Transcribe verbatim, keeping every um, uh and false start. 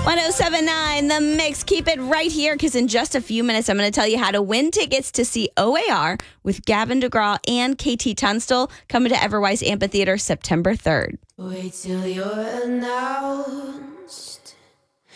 ten seventy-nine, The Mix. Keep it right here because in just a few minutes, I'm going to tell you how to win tickets to see O A R with Gavin DeGraw and K T Tunstall coming to Everwise Amphitheater September third. Wait till you're announced.